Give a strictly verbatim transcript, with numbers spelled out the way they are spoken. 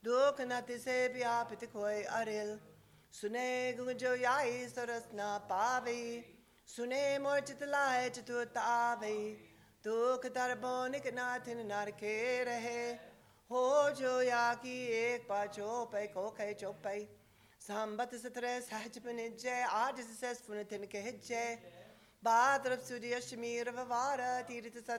दुख न तिसे व्यापित कोई अरिल सुने गुंजो याई सरस न पावे सुने मोर चित लाए चतुर्थ आवे दुख दर्बोनिक नाथिन नरके रहे हो जो या की एक पा चौपे कोखे चौपे संबत सतरे सहज पनिजय आज से फुन तिन के हिजय भाद्रव सूर्य अष्टमी रविवार तीर्थ